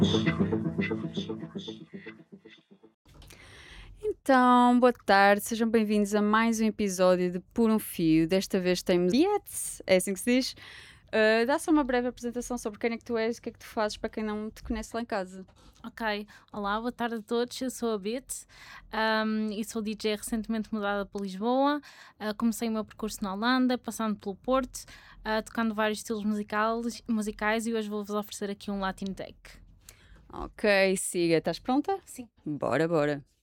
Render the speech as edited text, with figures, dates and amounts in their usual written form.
Então, boa tarde, sejam bem-vindos a mais um episódio de Por um Fio. Desta vez temos Yates, é assim que se diz. Dá só uma breve apresentação sobre quem é que tu és e o que é que tu fazes para quem não te conhece lá em casa. Ok, olá, boa tarde a todos. Eu sou a Bit e sou DJ recentemente mudada para Lisboa. Comecei o meu percurso na Holanda, passando pelo Porto, tocando vários estilos musicais e hoje vou-vos oferecer aqui um Latin Tech. Ok, siga, estás pronta? Sim. Bora, bora.